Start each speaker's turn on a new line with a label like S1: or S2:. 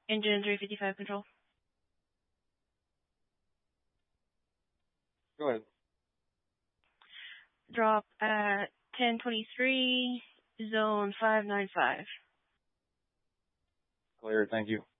S1: Engine 355 control.
S2: Go ahead.
S1: Drop at 1023, zone 595.
S2: Clear, thank you.